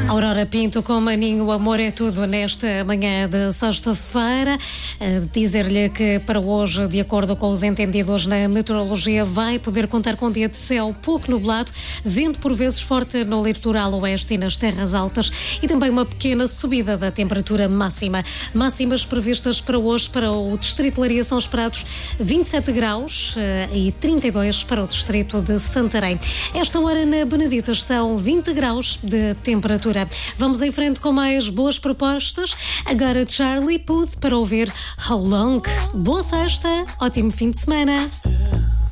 Aurora Pinto com Maninho, o amor é tudo nesta manhã de sexta-feira. Dizer-lhe que para hoje, de acordo com os entendidos na meteorologia, vai poder contar com dia de céu pouco nublado, vento por vezes forte no litoral oeste e nas terras altas e também uma pequena subida da temperatura máxima. Máximas previstas para hoje para o Distrito de Leiria são esperados 27 graus e 32 para o Distrito de Santarém. Esta hora na Benedita estão 20 graus de temperatura. Vamos em frente com mais boas propostas. Agora Charlie Puth para ouvir How Long. Boa sexta, ótimo fim de semana.